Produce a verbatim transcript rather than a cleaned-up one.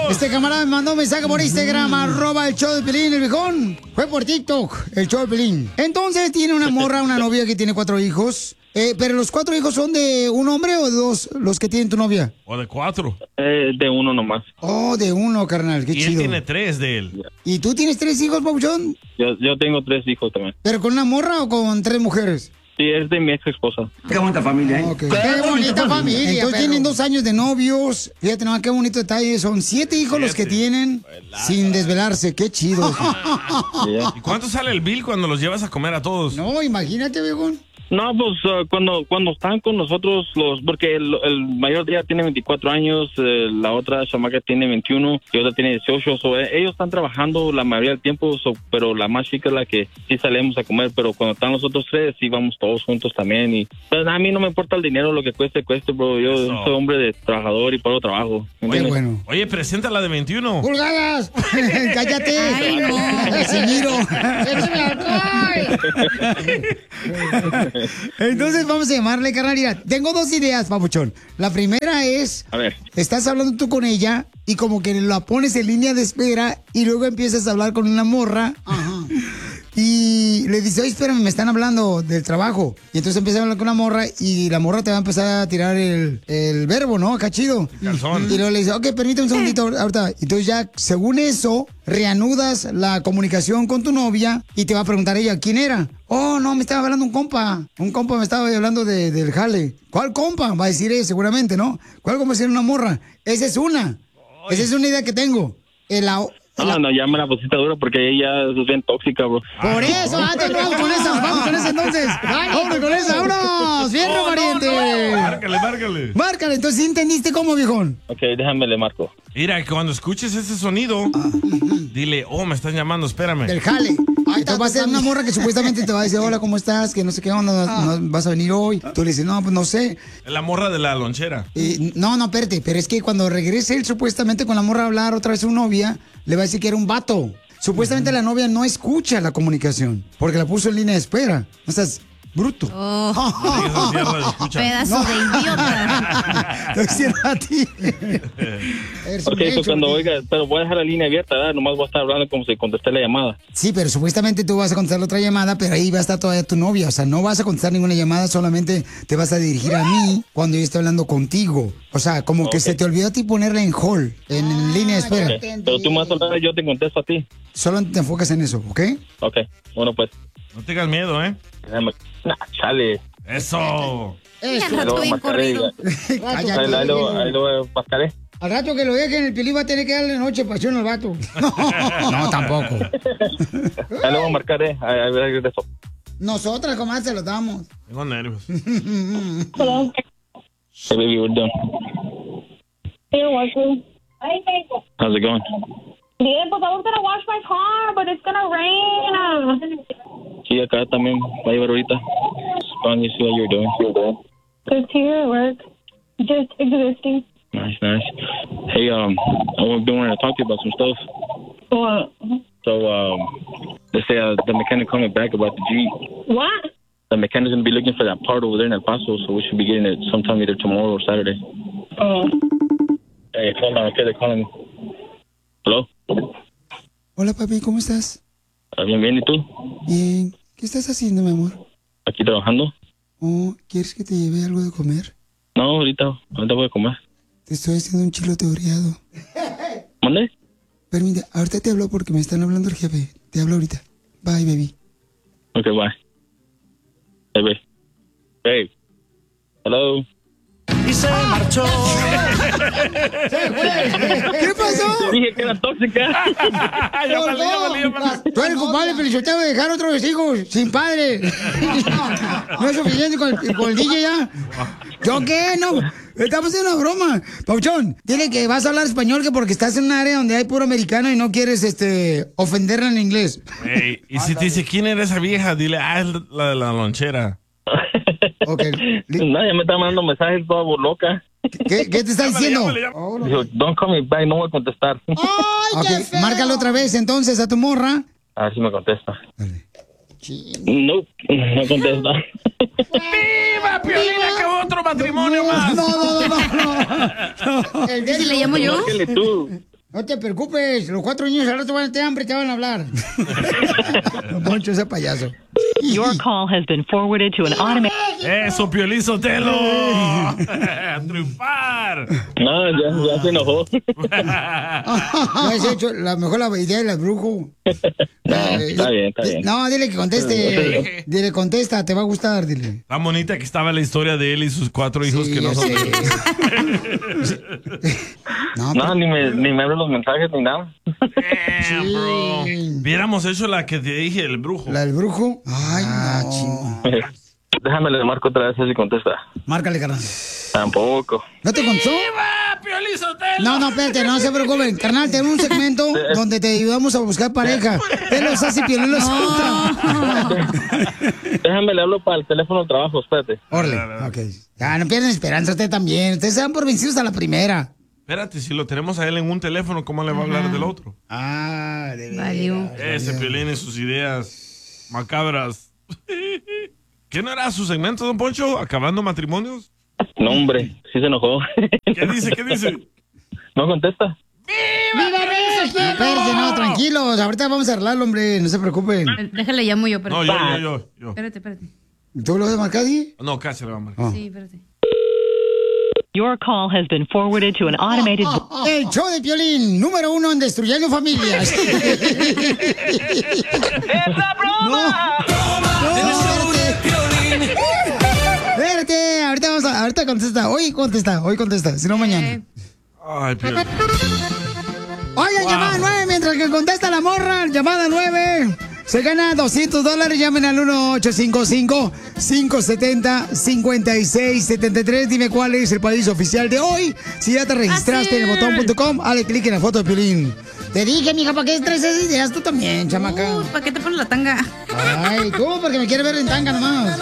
Este camarada me mandó un mensaje por Instagram, arroba el show de Pelín, el viejón. Fue por TikTok, el show de Pelín. Entonces tiene una morra, una novia que tiene cuatro hijos. Eh, ¿Pero los cuatro hijos son de un hombre o de dos los que tienen tu novia? ¿O de cuatro? Eh, de uno nomás. Oh, de uno, carnal, qué y chido. él tiene tres de él. ¿Y tú tienes tres hijos, papuchón? Yo, yo tengo tres hijos también. ¿Pero con una morra o con tres mujeres? Sí, es de mi ex esposa. Qué bonita familia, ¿eh? Okay. Qué, Qué bonita familia. Entonces perro. tienen dos años de novios. Fíjate nomás qué bonito detalle. Son siete hijos los que tienen sin desvelarse. Qué chido. ¿Y cuánto sale el bill cuando los llevas a comer a todos? No, imagínate, viejón. No, pues uh, cuando cuando están con nosotros, los porque el, el mayor día tiene veinticuatro años, eh, la otra chamaca tiene veintiuno y otra tiene dieciocho. So, eh, ellos están trabajando la mayoría del tiempo, so, pero la más chica es la que sí salimos a comer. Pero cuando están los otros tres, sí vamos todos juntos también. Y pues, a mí no me importa el dinero, lo que cueste, cueste, bro. Yo Eso. soy hombre de trabajador y paro trabajo. Qué bueno. Oye, presenta la de veintiuno. ¡Pulgadas! ¡Cállate! Ay, no. ¡Casimiro! Entonces vamos a llamarle, carnal. Mira, tengo dos ideas, papuchón. La primera es, A ver. estás hablando tú con ella y como que la pones en línea de espera y luego empiezas a hablar con una morra. Y le dice, oye, espérame, me están hablando del trabajo. Y entonces empieza a hablar con una morra y la morra te va a empezar a tirar el, el verbo, ¿no? Acá chido. Calzón. Y luego le dice, ok, permíteme un segundito ahorita. Entonces ya, según eso, reanudas la comunicación con tu novia y te va a preguntar ella, ¿quién era? Oh, no, me estaba hablando un compa. Un compa me estaba hablando de, del jale. ¿Cuál compa? Va a decir ella seguramente, ¿no? ¿Cuál compa? Va a decir una morra. Esa es una. Esa es una idea que tengo. El, la- No, no, ya me la pusiste dura porque ella es bien tóxica, bro. Por eso, ah, entonces vamos con esa, vamos con esa entonces. Vamos con esa, vámonos. Fierro, No, no, pariente. no. Márcale, márcale. Márcale, entonces, ¿sí entendiste cómo, viejón? Ok, déjame le marco. Mira, que cuando escuches ese sonido, dile, oh, me están llamando, espérame. Del jale. Entonces va a ser una morra que supuestamente te va a decir, hola, ¿cómo estás? Que no sé qué onda, no, no vas a venir hoy. Tú le dices, no, pues no sé. La morra de la lonchera. Y, no, no, espérate, pero es que cuando regrese él supuestamente con la morra a hablar otra vez a su novia, le va a decir que era un vato. Supuestamente la novia no escucha la comunicación, porque la puso en línea de espera. O sea, es bruto. Pedazo No. de idiota. Lo hicieron a ti. Ok, pues cuando oiga, pero voy a dejar la línea abierta, ¿verdad? Nomás voy a estar hablando como si contesté la llamada. Sí, pero supuestamente tú vas a contestar la otra llamada, pero ahí va a estar todavía tu novia. O sea, no vas a contestar ninguna llamada, solamente te vas a dirigir a mí cuando yo esté hablando contigo. O sea, como que Ok. se te olvidó a ti ponerla en hold, en, en línea de espera. Ok, pero tú más hablar, yo te contesto a ti. Solo te enfocas en eso, ¿ok? Ok, bueno pues. No tengas miedo, ¿eh? Déjame. Nah, chale. Eso. Eso. Ahí lo marcaré, Ahí, ahí, lo- ahí lo marcaré. Al rato que lo dejen, el Piolín va a tener que darle noche pasión al vato. No, tampoco. Ahí lo voy a marcar, eh. Ahí, ahí regreso. Nosotras, como se los damos. Tengo nervios. Hey, baby, we're done. You're washing. How's it going? Bien, pues I was gonna wash my car, but it's gonna rain. Sí, acá también va a llevar ahorita. Fun, you see what you're doing. You're doing. Just here at work. Just existing. Nice, nice. Hey, um, I've been wanting to talk to you about some stuff. What? So, um, they say uh, the mechanic coming back about the Jeep. What? The mechanic's gonna be looking for that part over there in El Paso, so we should be getting it sometime either tomorrow or Saturday. Oh. Hey, hold on, okay, they're calling me. Hello? Hola, papi, ¿cómo estás? Ah, Bien, bien, ¿y tú? Bien. ¿Qué estás haciendo, mi amor? Aquí trabajando. Oh, ¿quieres que te lleve algo de comer? No, ahorita, ahorita voy a comer. Te estoy haciendo un chilote oreado. ¿Mande? Permite, ahorita te hablo porque me están hablando el jefe. Te hablo ahorita. Bye, baby. Okay, bye. Hey, babe. Babe. Hello. Y se marchó. ¿Qué pasó? Dije que era tóxica. Ya valí, ya valí, ya valí. Tú eres culpable, pero yo te voy a dejar otros hijos sin padre. No es suficiente con, con el D J ya. ¿Yo qué? No. Estamos en una broma. Pauchón, dile que vas a hablar español que porque estás en un área donde hay puro americano y no quieres este ofenderla en inglés. Ey, y si te dice, ¿quién era esa vieja? Dile, ah, es la de la lonchera. Nadie me está mandando mensajes toda loca. ¿Qué, qué te está diciendo? Dijo, don't call me back, no voy a contestar. Ok, márcalo otra vez entonces a tu morra. A ver si me contesta. No, no contesta. ¡Viva, Piolina, que otro matrimonio más! No, no, no, no. ¿Y si le llamo yo? Márcale tú. No te preocupes, los cuatro niños al rato van a tener hambre y te van a hablar. Poncho, ese payaso. Your call has been forwarded to an automated... ¡Eso, Piolín Sotelo! ¡A triunfar! No, ya, ya se enojó. No has hecho la mejor la idea del brujo. No, está bien, está bien. No, dile que conteste. Dile, contesta, te va a gustar, dile. Tan bonita que estaba la historia de él y sus cuatro hijos Sí, que no son sí. de él. No, No, pero- ni me, ni me abren los mensajes ni nada. Damn, bro. Viéramos hecho la que te dije, el brujo. ¿La del brujo? Ay, no. chino. Déjame le marco otra vez a ver si contesta. Márcale, carnal. Tampoco. ¿No te contó? ¡Viva Piolín Sotelo! No, no, espérate, no se preocupen. Carnal, tenemos un segmento donde te ayudamos a buscar pareja. Él los hace y Piolín los encuentra. Déjame le hablo para el teléfono del trabajo, espérate. Órale, ok. Ya, no pierden esperanza usted también. Ustedes se dan por vencidos a la primera. Espérate, si lo tenemos a él en un teléfono, ¿cómo le va a hablar del otro? Ah, de verdad. Valió. Ese Piolín y sus ideas macabras. ¿Qué no era su segmento, don Poncho? ¿Acabando matrimonios? No, hombre, sí se enojó. ¿Qué dice? ¿Qué dice? No contesta. ¡Viva México! Espérate, no, tranquilos. Ahorita vamos a arreglarlo, hombre. No se preocupen. Déjale, llamo yo, pero... No, yo, yo, yo. yo. Espérate, espérate. ¿Tú lo vas a marcar ahí? No, casi le va a marcar. Ah. Sí, espérate. Your call has been forwarded to an automated... El show de Piolín, número uno en destruyendo familias. ¡Esa broma! Espérate, ahorita vamos a, ahorita contesta. Hoy contesta, hoy contesta, si no mañana. Eh, Ay, Piolín. Oye, Wow. llamada nueve, mientras que contesta la morra, llamada nueve. Se gana doscientos dólares, llamen al uno ocho cinco cinco, cinco siete cero, cinco seis siete tres. Dime cuál es el país oficial de hoy. Si ya te registraste en el botón punto com, dale clic en la foto de Piolín. Te dije, mija, ¿para qué traes esas ideas tú también, chamaca? uh, ¿para qué te pones la tanga? Ay, tú, porque me quieres ver en tanga nomás.